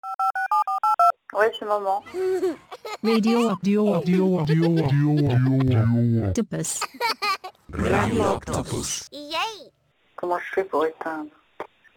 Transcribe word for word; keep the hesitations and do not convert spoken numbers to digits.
Ouais, c'est maman. Radio, radio, radio, radio, radio, Octopus. Radio Octopus. Comment je fais pour éteindre?